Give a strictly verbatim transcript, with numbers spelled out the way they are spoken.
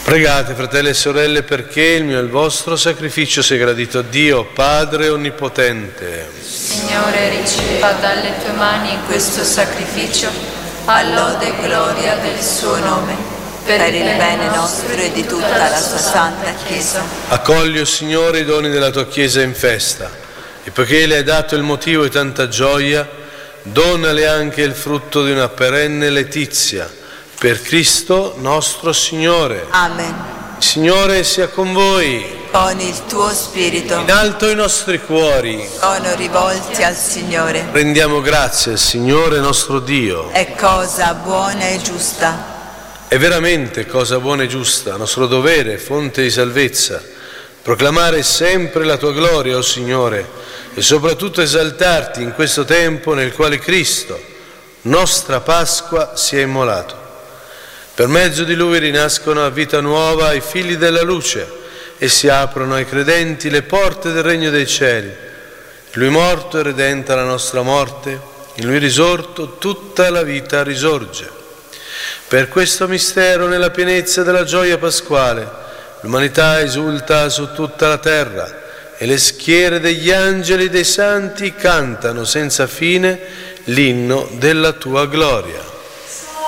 Pregate, fratelli e sorelle, perché il mio e il vostro sacrificio sia gradito a Dio, Padre Onnipotente. Signore, riceva dalle tue mani questo sacrificio, a lode e gloria del suo nome, per il bene nostro e di tutta la sua santa Chiesa. Accogli, o Signore, i doni della tua Chiesa in festa, e poiché le hai dato il motivo di tanta gioia, donale anche il frutto di una perenne letizia, per Cristo nostro Signore. Amen. Il Signore sia con voi. Con il tuo spirito. In alto i nostri cuori. Sono rivolti al Signore. Rendiamo grazie al Signore nostro Dio. È cosa buona e giusta. È veramente cosa buona e giusta, nostro dovere, fonte di salvezza, proclamare sempre la tua gloria, o Signore, e soprattutto esaltarti in questo tempo nel quale Cristo, nostra Pasqua, si è immolato. Per mezzo di Lui rinascono a vita nuova i figli della luce e si aprono ai credenti le porte del regno dei cieli. Lui morto e redenta la nostra morte, in Lui risorto tutta la vita risorge. Per questo mistero, nella pienezza della gioia pasquale, l'umanità esulta su tutta la terra e le schiere degli angeli e dei santi cantano senza fine l'inno della tua gloria.